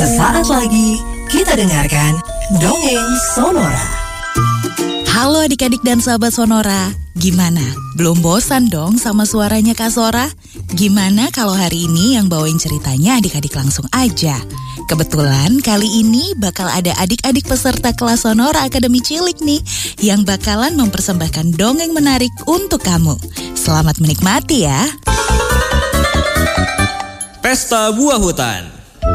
Sesaat lagi kita dengarkan Dongeng Sonora. Halo adik-adik dan sahabat Sonora, gimana? Belum bosan dong sama suaranya Kak Sora? Gimana kalau hari ini yang bawain ceritanya adik-adik langsung aja? Kebetulan kali ini bakal ada adik-adik peserta kelas Sonora Akademi Cilik nih yang bakalan mempersembahkan dongeng menarik untuk kamu. Selamat menikmati ya. Pesta Buah Hutan.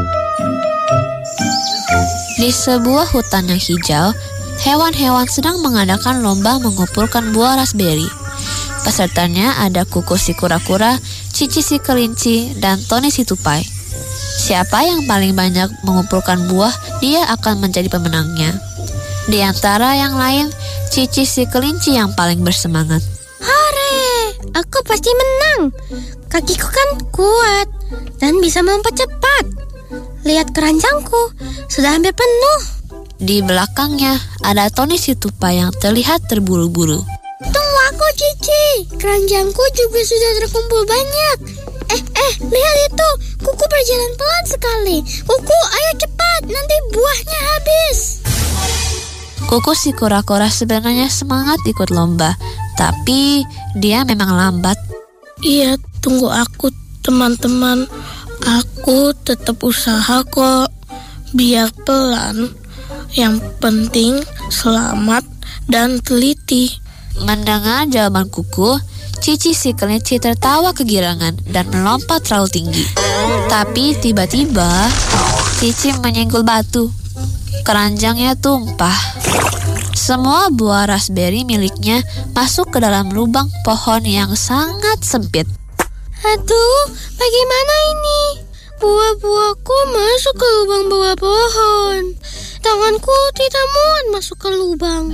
Di sebuah hutan yang hijau, hewan-hewan sedang mengadakan lomba mengumpulkan buah raspberry. Pesertanya ada Kuku si kura-kura, Cici si kelinci, dan Tony si tupai. Siapa yang paling banyak mengumpulkan buah, dia akan menjadi pemenangnya. Di antara yang lain, Cici si kelinci yang paling bersemangat. Hore, aku pasti menang. Kakiku kan kuat dan bisa mempercepat. Lihat keranjangku, sudah hampir penuh. Di belakangnya ada Tony si tupai yang terlihat terburu-buru. Tunggu aku, Cici. Keranjangku juga sudah terkumpul banyak. Lihat itu. Kuku berjalan pelan sekali. Kuku, ayo cepat. Nanti buahnya habis. Kuku si kura-kura sebenarnya semangat ikut lomba, tapi dia memang lambat. Iya, tunggu aku, teman-teman. Aku tetap usaha kok. Biar pelan. Yang penting selamat dan teliti. Mendengar jawaban Kuku, Cici si kelinci tertawa kegirangan dan melompat terlalu tinggi. Tapi tiba-tiba Cici menyenggol batu. Keranjangnya tumpah. Semua buah raspberry miliknya masuk ke dalam lubang pohon yang sangat sempit. Aduh, bagaimana ini? Buah-buahku masuk ke lubang bawah pohon. Tanganku tidak muat masuk ke lubang.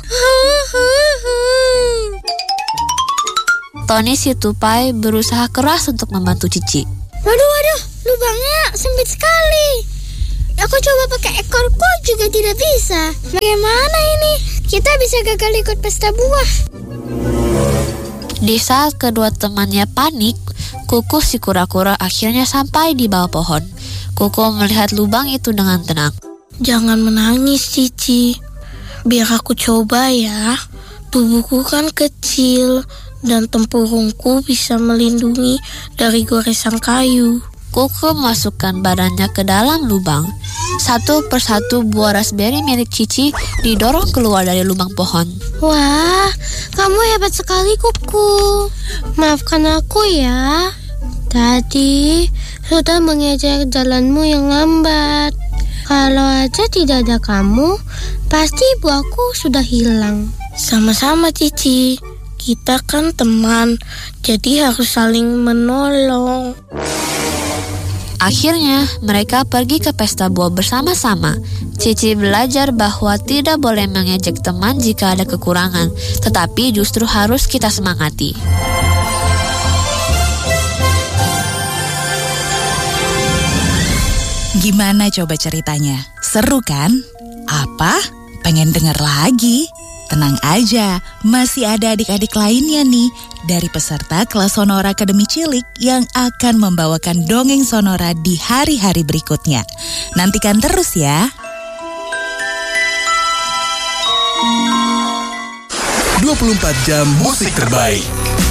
Tony si tupai berusaha keras untuk membantu Cici. Waduh, lubangnya sempit sekali. Aku coba pakai ekorku juga tidak bisa. Bagaimana ini? Kita bisa gagal ikut pesta buah. Di saat kedua temannya panik, Kuku si kura-kura akhirnya sampai di bawah pohon. Kuku melihat lubang itu dengan tenang. Jangan menangis, Cici. Biar aku coba ya. Tubuhku kan kecil dan tempurungku bisa melindungi dari goresan kayu. Kuku memasukkan badannya ke dalam lubang. Satu persatu buah raspberry milik Cici didorong keluar dari lubang pohon. Wah, kamu hebat sekali, Kuku. Maafkan aku ya. Tadi sudah mengejek jalanmu yang lambat. Kalau aja tidak ada kamu, pasti buahku sudah hilang. Sama-sama, Cici. Kita kan teman, jadi harus saling menolong. Akhirnya, mereka pergi ke pesta buah bersama-sama. Cici belajar bahwa tidak boleh mengejek teman jika ada kekurangan, tetapi justru harus kita semangati. Gimana coba ceritanya? Seru kan? Apa? Pengen denger lagi? Tenang aja, masih ada adik-adik lainnya nih dari peserta kelas Sonora Akademi Cilik yang akan membawakan dongeng sonora di hari-hari berikutnya. Nantikan terus ya. 24 jam musik terbaik.